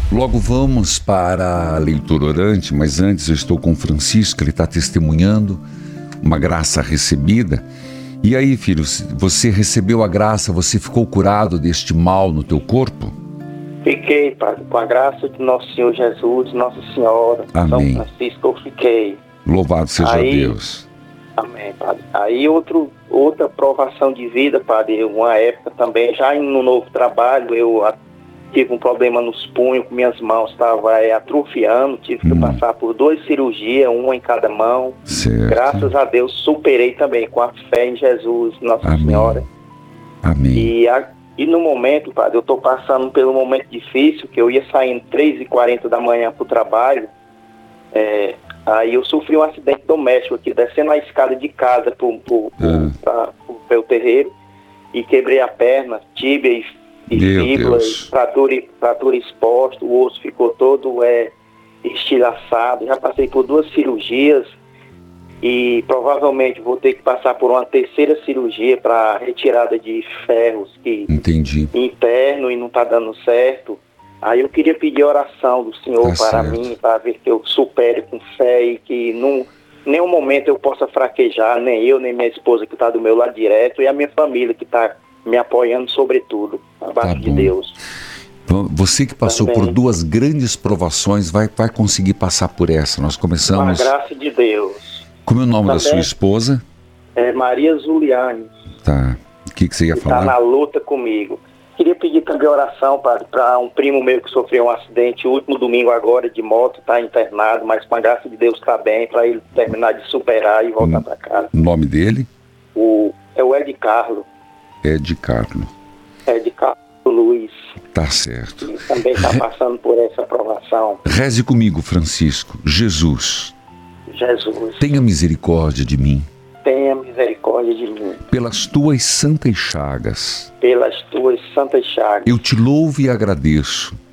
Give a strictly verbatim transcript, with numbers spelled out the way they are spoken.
Logo vamos para a leitura orante, mas antes eu estou com o Francisco, ele está testemunhando uma graça recebida. E aí, filho, você recebeu a graça, você ficou curado deste mal no teu corpo? Fiquei, Padre, com a graça de Nosso Senhor Jesus, Nossa Senhora, Amém. São Francisco, eu fiquei. Louvado seja Aí, Deus. Amém, Padre. Aí outro, outra provação de vida, Padre, uma época também, já no novo trabalho, eu tive um problema nos punhos, com minhas mãos estavam é, atrofiando, tive que hum. passar por duas cirurgias, uma em cada mão. Certo. Graças a Deus superei também com a fé em Jesus, Nossa Amém. Senhora. Amém. E, a, e no momento, Padre, eu estou passando pelo momento difícil, que eu ia saindo três e quarenta da manhã para o trabalho, é, aí eu sofri um acidente doméstico aqui, descendo a escada de casa para ah. o meu terreiro, e quebrei a perna, tíbia e E fíbula, fratura, fratura exposta, o osso ficou todo é, estilhaçado. Já passei por duas cirurgias e provavelmente vou ter que passar por uma terceira cirurgia para retirada de ferros que Entendi. interno e não está dando certo. Aí eu queria pedir oração do Senhor tá para certo. mim, para ver que eu supere com fé e que não, em nenhum momento eu possa fraquejar, nem eu, nem minha esposa que está do meu lado direto e a minha família que está me apoiando sobretudo, abaixo tá de Deus. Você que passou Também. por duas grandes provações, vai, vai conseguir passar por essa. Nós começamos... Com a graça de Deus. Como é o nome Também, da sua esposa? É Maria Zuliane. Tá. O que, que você ia que falar? Está na luta comigo. Queria pedir também oração, Padre, para um primo meu que sofreu um acidente último domingo agora de moto, está internado, mas com a graça de Deus está bem, para ele terminar de superar e voltar para casa. O nome dele? O, é o Ed Carlos. Ed Carlos. Ed Carlos Luiz. Tá certo. Ele também está passando por essa provação. Reze comigo, Francisco. Jesus. Jesus. Tenha misericórdia de mim. Tenha misericórdia de mim. Pelas tuas santas chagas. Pelas tuas santas chagas. Eu te louvo e agradeço.